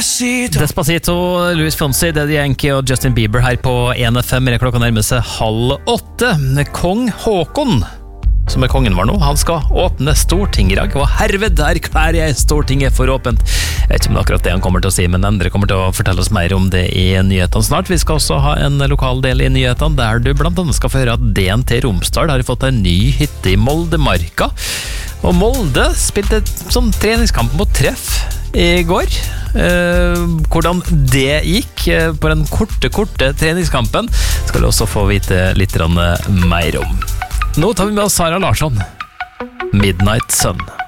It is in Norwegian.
Despacito, Luis Fonsi, Daddy Yankee og Justin Bieber her på 1FM. Klokka nærmer seg 7:30. Kong Håkon, som kongen var nå, han skal åpne Stortinget i dag, og herved erklærer jeg Stortinget for åpent. Jeg vet ikke om det akkurat det han kommer til å si, men Endre kommer til å fortelle oss mer om det i nyhetene snart. Vi skal også ha en lokal del i nyhetene, der du blant annet skal få høre at DNT Romsdal har fått en ny hytte i Moldemarka. Og Molde spilte sånn treningskamp mot Treff i går. Hvordan det gikk på den korte treningskampen skal du også få vite litt mer om. Nå tar vi med oss Sara Larsson, Midnight Sun.